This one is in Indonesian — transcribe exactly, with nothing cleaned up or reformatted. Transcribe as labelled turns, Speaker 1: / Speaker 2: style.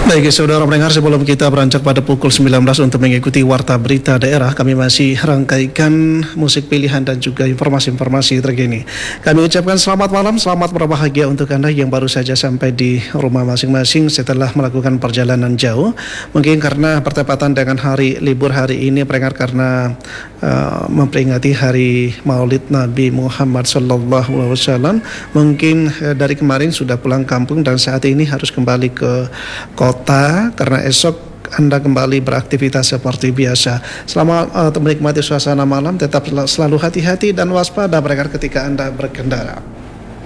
Speaker 1: Baik, saudara pendengar, sebelum kita beranjak pada pukul sembilan belas untuk mengikuti warta berita daerah, kami masih rangkaikan musik pilihan dan juga informasi-informasi terkini. Kami ucapkan selamat malam, selamat berbahagia untuk Anda yang baru saja sampai di rumah masing-masing setelah melakukan perjalanan jauh. Mungkin karena bertepatan dengan hari libur hari ini, pendengar, karena uh, memperingati hari Maulid Nabi Muhammad Sallallahu Alaihi Wasallam. Mungkin uh, dari kemarin sudah pulang kampung dan saat ini harus kembali ke kota karena esok Anda kembali beraktivitas seperti biasa. Selamat uh, menikmati suasana malam, tetap selalu hati-hati dan waspada pendengar ketika Anda berkendara.